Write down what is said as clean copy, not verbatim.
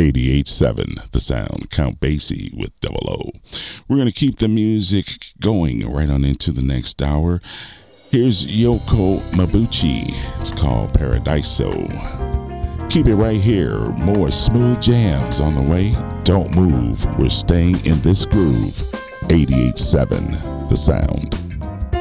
88.7 The Sound, Count Basie with Double O. We're going to keep the music going right on into the next hour. Here's Yoko Mabuchi. It's called Paradiso. Keep it right here. More smooth jams on the way. Don't move. We're staying in this groove. 88.7 The Sound.